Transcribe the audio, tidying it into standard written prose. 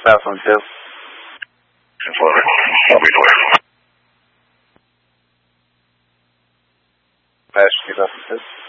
south on 2. 10-11. I'll be north. Pass 2 south on 2.